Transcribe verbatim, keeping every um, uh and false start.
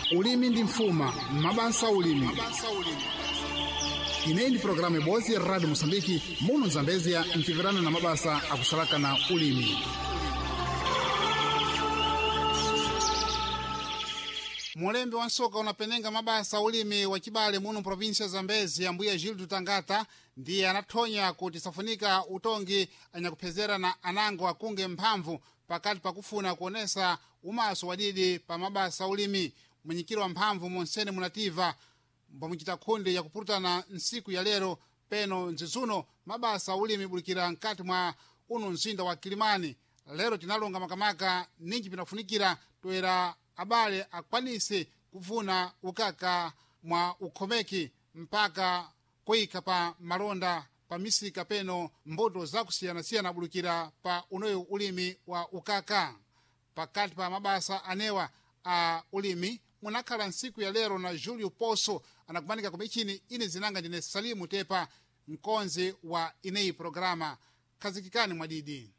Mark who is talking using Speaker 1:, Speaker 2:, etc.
Speaker 1: ulimi ndi mfuma mabasa ulimi. Ineyi ndi programu ibodzi ya Radio Mosambiki muno Zambezia mchipirana na mabasa akusalakana ulimi. Mulembe wa nsoka unapenenga mabasa ulimi wa chibale muno provinsia Zambezia mbuya Gildo Tangata ndiye anathonya kuti safunika utongi anyakupezera na anango akunge mphamvu pakati pakufuna kuonesa umaso wadidi pa mabasa ulimi. Mwenyekiri wa mphamvu Monsene Munativa pamuchita khonde yakupurutana nsiku ya lero peno nzizuno mabasa ulimi bulikira nkati mwa uno mzinda wa Kilimani. Lero tinalonga makamaka ninji pinafunikira toera abale akwanise kuvuna ukaka mwa ukhomeki mpaka kuika pa malonda pa misika peno mboto zakusiyana-siyana bulukira pa unoyo ulimi wa ukaka. Pakati pa mabasa anewa a ulimi munakhala nsiku ya lero na Julio Poso anakumanika kumichini ine zinanga ndine Salimu Tepa mkonzi wa ineyi programa. Kazikikani mwadidi.